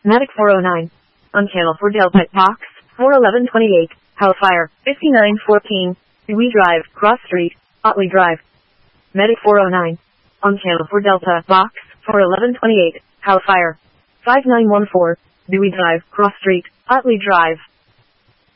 Medic 409. On channel 4 Delta, box 41128, Hellfire 5914, Dewey Drive, Cross Street, Otley Drive. Medic 409. On channel 4 Delta, box 41128, Hellfire 5914, Dewey Drive, Cross Street, Otley Drive.